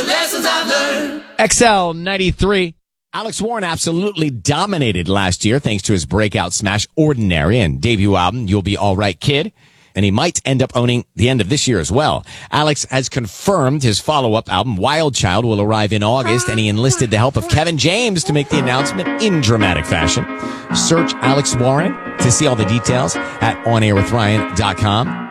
lessons I've learned. XL 93. Alex Warren absolutely dominated last year thanks to his breakout smash Ordinary and debut album You'll Be Alright Kid. And he might end up owning the end of this year as well. Alex has confirmed his follow-up album Wild Child will arrive in August, and he enlisted the help of Kevin James to make the announcement in dramatic fashion. Search Alex Warren to see all the details at onairwithryan.com.